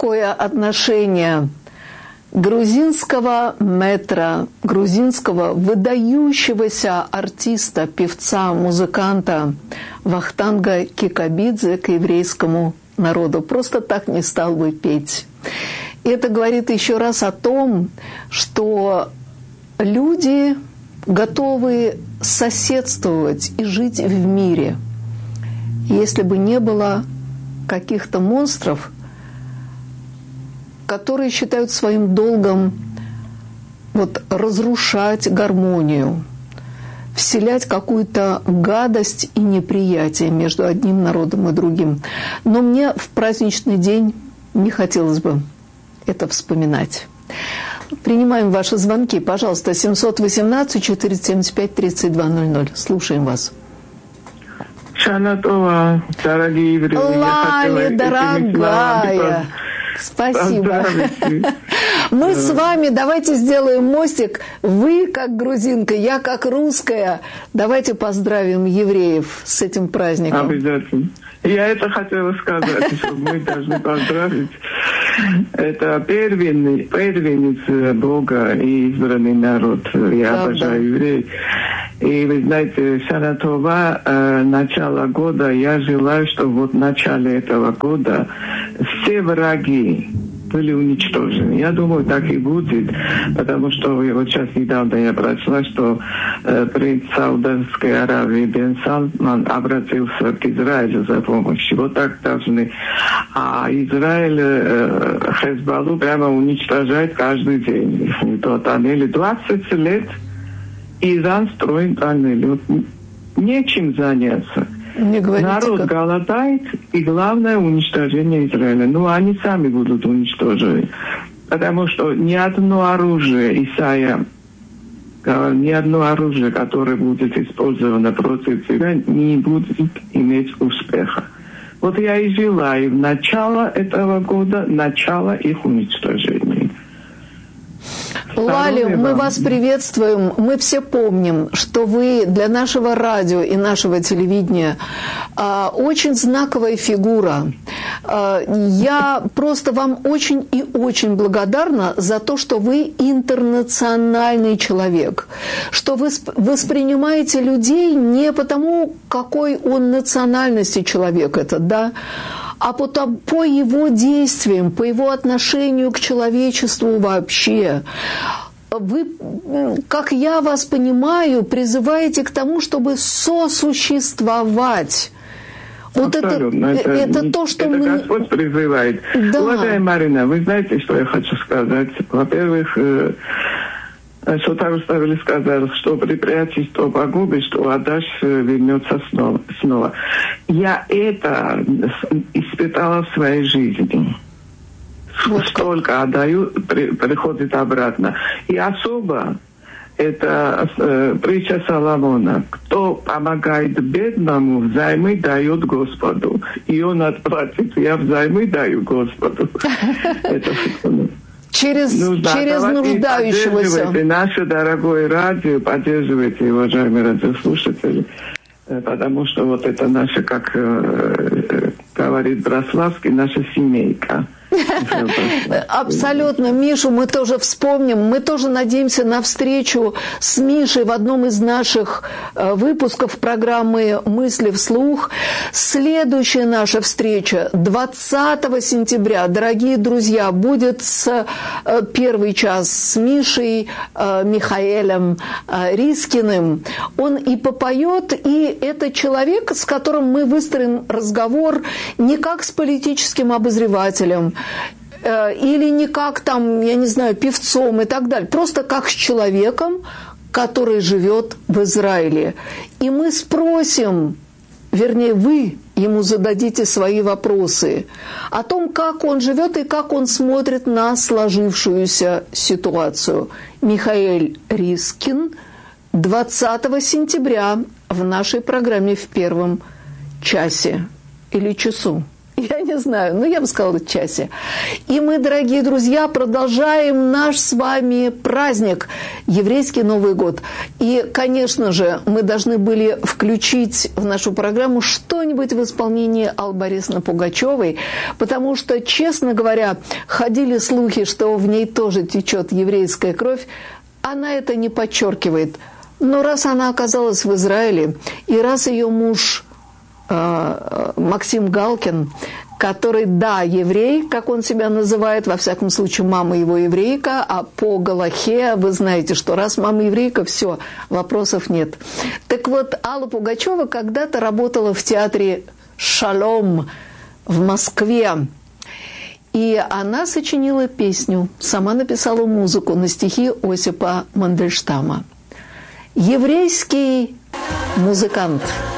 такое отношение грузинского мэтра, грузинского выдающегося артиста, певца, музыканта Вахтанга Кикабидзе к еврейскому народу. Просто так не стал бы петь. И это говорит еще раз о том, что люди готовы соседствовать и жить в мире, если бы не было каких-то монстров, которые считают своим долгом разрушать гармонию, вселять какую-то гадость и неприятие между одним народом и другим. Но мне в праздничный день не хотелось бы это вспоминать. Принимаем ваши звонки. Пожалуйста, 718-475-3200. Слушаем вас. Шанатова, дорогие евреи. Ланя, дорогая. Спасибо. Мы с вами, давайте сделаем мостик. Вы как грузинка, я как русская. Давайте поздравим евреев с этим праздником. Обязательно. Я это хотела сказать, что мы должны поздравить. Это первенец Бога и избранный народ. Я обожаю евреев. И вы знаете, Шанатова, начало года, я желаю, чтобы в начале этого года все враги были уничтожены. Я думаю, так и будет, потому что сейчас недавно я прочла, что принц Саудовской Аравии Бен Салман обратился к Израилю за помощью. Вот так должны. А Израиль Хезболлу прямо уничтожает каждый день. То тоннели 20 лет Иран строит тоннели. Вот нечем заняться. Народ голодает, и главное уничтожение Израиля. Они сами будут уничтожены. Потому что ни одно оружие, Исайя, ни одно оружие, которое будет использовано против себя, не будет иметь успеха. Вот я и желаю в начало этого года, начало их уничтожения. Лали, мы вас приветствуем. Мы все помним, что вы для нашего радио и нашего телевидения очень знаковая фигура. Я просто вам очень и очень благодарна за то, что вы интернациональный человек, что вы воспринимаете людей не потому, какой он национальности человек этот, да, а по его действиям, по его отношению к человечеству вообще. Вы, как я вас понимаю, призываете к тому, чтобы сосуществовать. Вот это то, что это Господь призывает. Да. Уважаемая Марина, вы знаете, что я хочу сказать? Во-первых, что Тарус сказал, что припрячешь, что погубишь, что отдашь, вернется снова. Я это испытала в своей жизни. Столько отдаю, приходит обратно. И особо это притча Соломона. Кто помогает бедному, взаймы дает Господу. И он отплатит. Я взаймы даю Господу. Через нуждающегося. Поддерживайте наше дорогое радио, поддерживайте, уважаемые радиослушатели, потому что вот это наша, как говорит Браславский, наша семейка. Абсолютно. Мишу мы тоже вспомним. Мы тоже надеемся на встречу с Мишей в одном из наших выпусков программы «Мысли вслух». Следующая наша встреча 20 сентября. Дорогие друзья, будет первый час с Мишей Михаэлем Рискиным. Он и попоет, и это человек, с которым мы выстроим разговор не как с политическим обозревателем, или не как там, я не знаю, певцом и так далее, просто как с человеком, который живет в Израиле. И мы спросим, вернее, вы ему зададите свои вопросы о том, как он живет и как он смотрит на сложившуюся ситуацию. Михаэль Рискин 20 сентября в нашей программе в первом часе или часу. Я не знаю, я бы сказала, в часе. И мы, дорогие друзья, продолжаем наш с вами праздник, еврейский Новый год. И, конечно же, мы должны были включить в нашу программу что-нибудь в исполнении Аллы Борисовны Пугачевой, потому что, честно говоря, ходили слухи, что в ней тоже течет еврейская кровь. Она это не подчеркивает. Но раз она оказалась в Израиле, и раз ее муж Максим Галкин, который, да, еврей, как он себя называет, во всяком случае, мама его еврейка, а по Галахе вы знаете, что раз мама еврейка, все, вопросов нет. Так вот, Алла Пугачева когда-то работала в театре «Шалом» в Москве, и она сочинила песню, сама написала музыку на стихи Осипа Мандельштама. Еврейский музыкант –